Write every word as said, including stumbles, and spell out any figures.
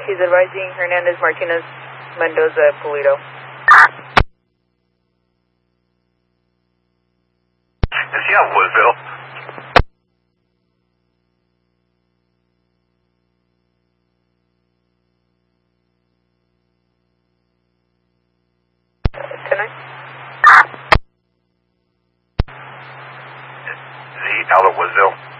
He's advising Hernandez, Martinez, Mendoza, Pulido. Is he on Woodville? ten nine. Is he out of Woodville?